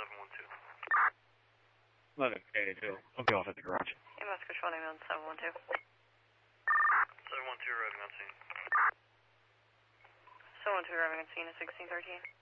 11 K2. I'll be off at the garage. EMS controlling on 712. 712 arriving on scene. 712 arriving on scene at 1613.